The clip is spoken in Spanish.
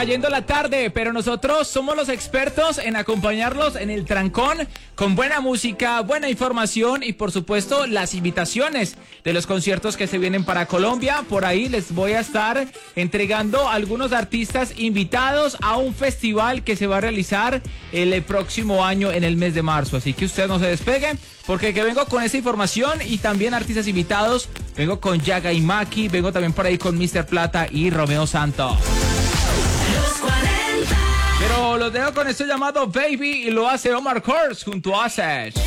cayendo la tarde, pero nosotros somos los expertos en acompañarlos en el trancón con buena música, buena información y por supuesto las invitaciones de los conciertos que se vienen para Colombia. Por ahí les voy a estar entregando algunos artistas invitados a un festival que se va a realizar el próximo año en el mes de marzo. Así que ustedes no se despeguen porque que vengo con esa información y también artistas invitados. Vengo con Yaga y Maki, vengo también por ahí con Mr. Plata y Romeo Santos. Pero los dejo con esto llamado Baby y lo hace Omar Kurz junto a Sech.